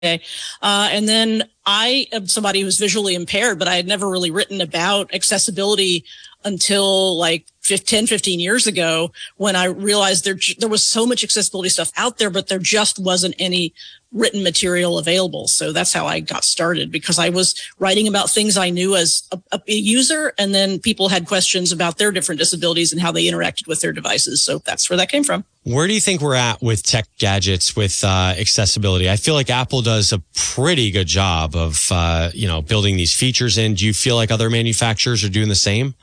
And then I am somebody who's visually impaired, but I had never really written about accessibility until like 10, 15 years ago, when I realized there was so much accessibility stuff out there, but there just wasn't any written material available. So that's how I got started, because I was writing about things I knew as a user, and then people had questions about their different disabilities and how they interacted with their devices. So that's where that came from. Where do you think we're at with tech gadgets, with accessibility? I feel like Apple does a pretty good job of, building these features in. Do you feel like other manufacturers are doing the same?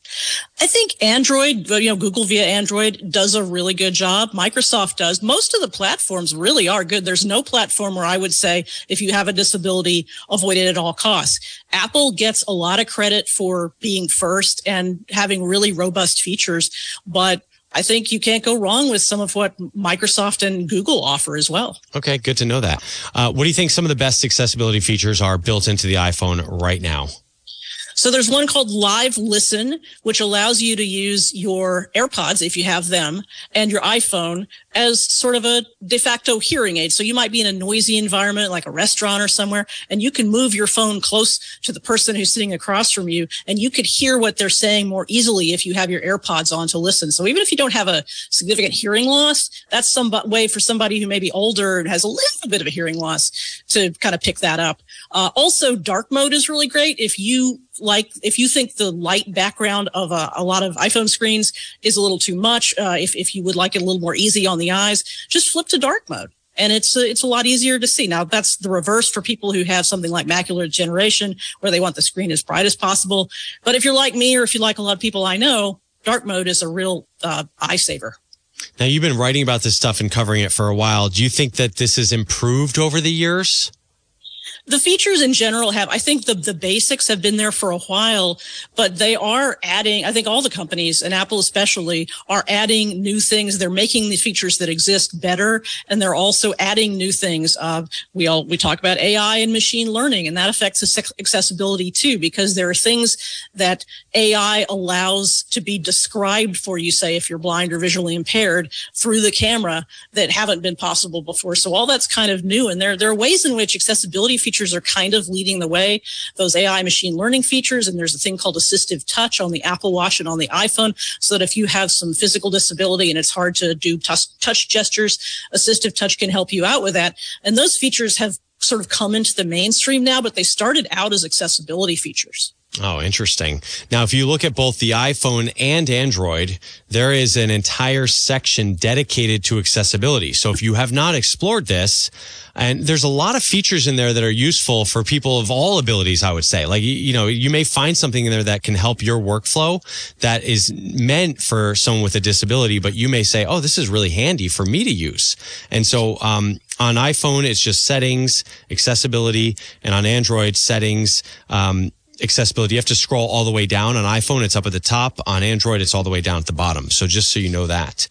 I think Android, Google via Android does a really good job. Microsoft does. Most of the platforms really are good. There's no platform where I would say, if you have a disability, avoid it at all costs. Apple gets a lot of credit for being first and having really robust features, but I think you can't go wrong with some of what Microsoft and Google offer as well. Okay, good to know that. What do you think some of the best accessibility features are built into the iPhone right now? So there's one called Live Listen, which allows you to use your AirPods, if you have them, and your iPhone as sort of a de facto hearing aid. So you might be in a noisy environment like a restaurant or somewhere, and you can move your phone close to the person who's sitting across from you, and you could hear what they're saying more easily if you have your AirPods on to listen. So even if you don't have a significant hearing loss, that's some way for somebody who may be older and has a little bit of a hearing loss to kind of pick that up. Also, dark mode is really great. If you think the light background of a lot of iPhone screens is a little too much, if you would like it a little more easy on the eyes, just flip to dark mode. And it's a lot easier to see. Now, that's the reverse for people who have something like macular degeneration, where they want the screen as bright as possible. But if you're like me, or if you like a lot of people I know, dark mode is a real eye saver. Now, you've been writing about this stuff and covering it for a while. Do you think that this has improved over the years? The features in general I think the basics have been there for a while, but they are adding, I think all the companies, and Apple especially, are adding new things. They're making the features that exist better, and they're also adding new things. We talk about AI and machine learning, and that affects accessibility too, because there are things that AI allows to be described for you, say, if you're blind or visually impaired, through the camera, that haven't been possible before. So all that's kind of new, and there are ways in which accessibility features are kind of leading the way. Those AI machine learning features, and there's a thing called assistive touch on the Apple Watch and on the iPhone, so that if you have some physical disability and it's hard to do touch gestures, assistive touch can help you out with that. And those features have sort of come into the mainstream now, but they started out as accessibility features. Oh, interesting. Now, if you look at both the iPhone and Android, there is an entire section dedicated to accessibility. So if you have not explored this, and there's a lot of features in there that are useful for people of all abilities, I would say. Like, you may find something in there that can help your workflow that is meant for someone with a disability, but you may say, oh, this is really handy for me to use. And so, on iPhone, it's just settings, accessibility, and on Android, settings, accessibility. You have to scroll all the way down. On iPhone, it's up at the top. On Android, it's all the way down at the bottom. So just so you know that.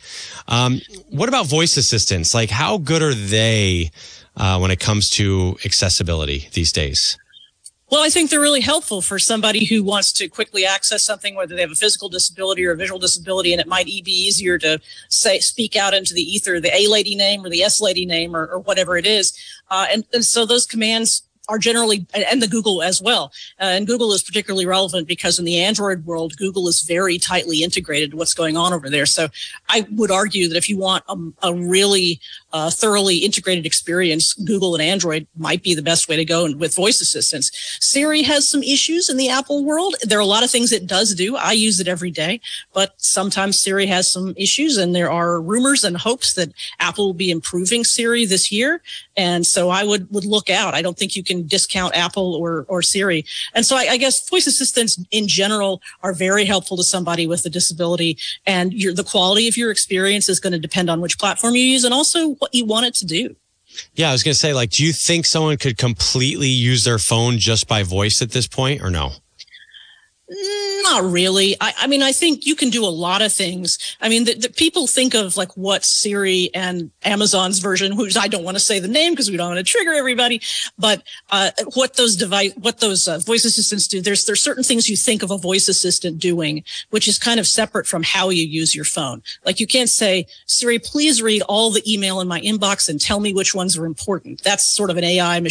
What about voice assistants? Like, how good are they when it comes to accessibility these days? Well, I think they're really helpful for somebody who wants to quickly access something, whether they have a physical disability or a visual disability, and it might be easier to speak out into the ether, the A lady name or the S lady name or whatever it is. And so those commands are generally, and the Google as well. And Google is particularly relevant because in the Android world, Google is very tightly integrated to what's going on over there. So I would argue that if you want a really thoroughly integrated experience, Google and Android might be the best way to go with voice assistants. Siri has some issues in the Apple world. There are a lot of things it does do. I use it every day, but sometimes Siri has some issues, and there are rumors and hopes that Apple will be improving Siri this year. And so I would look out. I don't think you can discount Apple or Siri. And so I guess voice assistants in general are very helpful to somebody with a disability, and the quality of your experience is going to depend on which platform you use and also what you want it to do. Yeah, I was going to say, do you think someone could completely use their phone just by voice at this point, or no? Not really. I mean, I think you can do a lot of things. I mean, the people think of like what Siri and Amazon's version, which I don't want to say the name because we don't want to trigger everybody, but what those voice assistants do. There's certain things you think of a voice assistant doing, which is kind of separate from how you use your phone. Like you can't say, Siri, please read all the email in my inbox and tell me which ones are important. That's sort of an AI machine